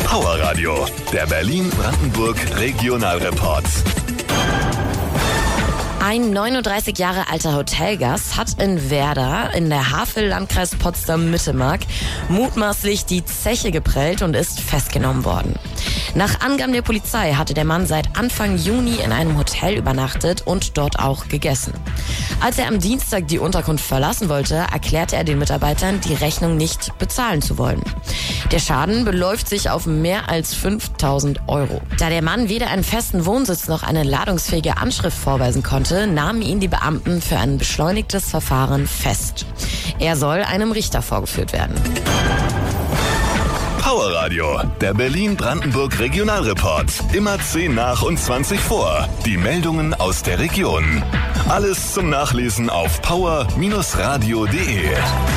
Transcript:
Power Radio, der Berlin-Brandenburg Regionalreport. Ein 39 Jahre alter Hotelgast hat in Werder in der Havel, Landkreis Potsdam-Mittelmark, mutmaßlich die Zeche geprellt und ist festgenommen worden. Nach Angaben der Polizei hatte der Mann seit Anfang Juni in einem Hotel übernachtet und dort auch gegessen. Als er am Dienstag die Unterkunft verlassen wollte, erklärte er den Mitarbeitern, die Rechnung nicht bezahlen zu wollen. Der Schaden beläuft sich auf mehr als 5.000 Euro. Da der Mann weder einen festen Wohnsitz noch eine ladungsfähige Anschrift vorweisen konnte, nahmen ihn die Beamten für ein beschleunigtes Verfahren fest. Er soll einem Richter vorgeführt werden. Power Radio, der Berlin-Brandenburg Regionalreport. Immer 10 nach und 20 vor. Die Meldungen aus der Region. Alles zum Nachlesen auf power-radio.de.